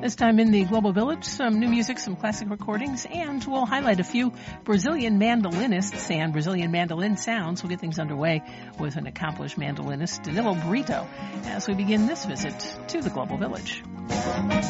This time in the Global Village, some new music, some classic recordings, and we'll highlight a few Brazilian mandolinists and Brazilian mandolin sounds. We'll get things underway with an accomplished mandolinist, Danilo Brito, as we begin this visit to the Global Village.